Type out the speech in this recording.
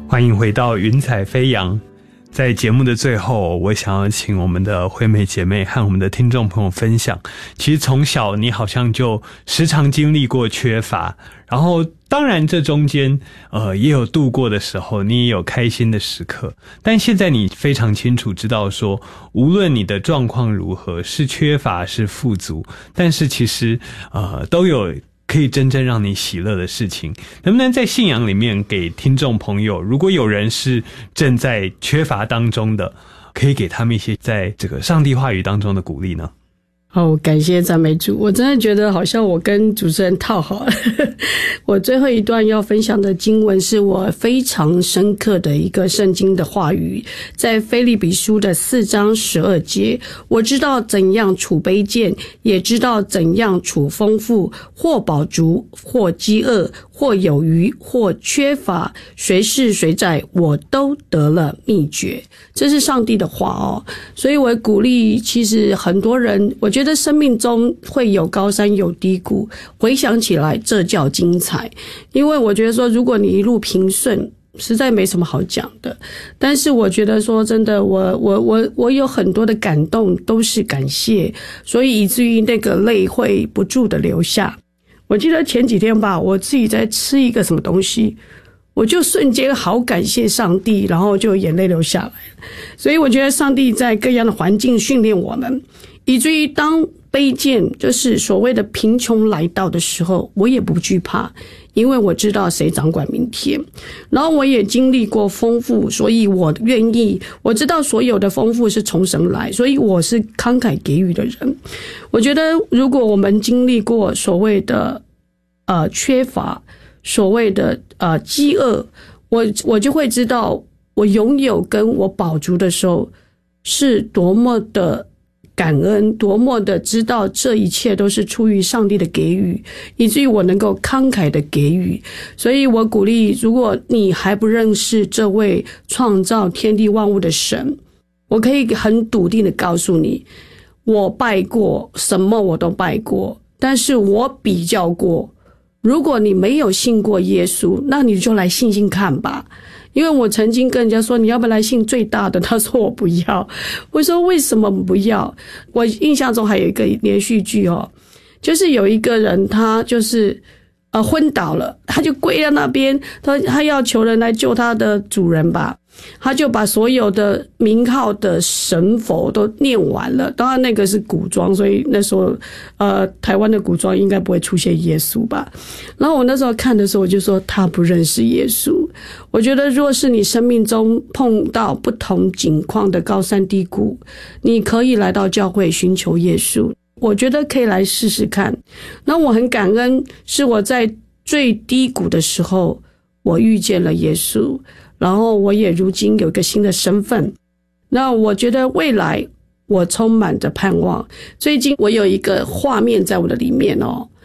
欢迎回到云彩飞扬。在节目的最后，我想要请我们的惠美姐妹和我们的听众朋友分享，其实从小你好像就时常经历过缺乏，然后当然这中间也有度过的时候，你也有开心的时刻，但现在你非常清楚知道说，无论你的状况如何，是缺乏是富足，但是其实都有可以真正让你喜乐的事情。能不能在信仰里面给听众朋友，如果有人是正在缺乏当中的，可以给他们一些在这个上帝话语当中的鼓励呢？ 感谢赞美主。我真的觉得好像我跟主持人套好了我最后一段要分享的经文是我非常深刻的一个圣经的话语，在腓立比书的4章12节，我知道怎样处卑贱，也知道怎样处丰富，或饱足，或饥饿，或有余，或缺乏，谁是谁在，我都得了秘诀。这是上帝的话所以我鼓励，其实很多人我觉得生命中会有高山有低谷，回想起来这叫精彩。因为我觉得说，如果你一路平顺，实在没什么好讲的。但是我觉得说真的，我有很多的感动，都是感谢，所以以至于那个泪会不住的流下。我记得前几天吧，我自己在吃一个什么东西，我就瞬间好感谢上帝，然后就眼泪流下来。所以我觉得上帝在各样的环境训练我们，以至于当卑贱，就是所谓的贫穷来到的时候，我也不惧怕，因为我知道谁掌管明天。然后我也经历过丰富，所以我愿意，我知道所有的丰富是从神来，所以我是慷慨给予的人。我觉得如果我们经历过所谓的缺乏，所谓的饥饿，我就会知道我拥有跟我饱足的时候是多么的感恩，多么的知道这一切都是出于上帝的给予，以至于我能够慷慨的给予。所以我鼓励，如果你还不认识这位创造天地万物的神，我可以很笃定的告诉你，我拜过，什么我都拜过，但是我比较过。如果你没有信过耶稣，那你就来信信看吧。因为我曾经跟人家说，你要不要来信最大的？他说我不要。我说为什么不要？我印象中还有一个连续剧就是有一个人他就是昏倒了，他就跪在那边，他要求人来救他的主人吧。他就把所有的名号的神佛都念完了，当然那个是古装，所以那时候台湾的古装应该不会出现耶稣吧。然后我那时候看的时候，我就说他不认识耶稣。我觉得若是你生命中碰到不同境况的高山低谷，你可以来到教会寻求耶稣，我觉得可以来试试看。那我很感恩，是我在最低谷的时候我遇见了耶稣，然后我也如今有一个新的身份。那我觉得未来我充满着盼望。最近我有一个画面在我的里面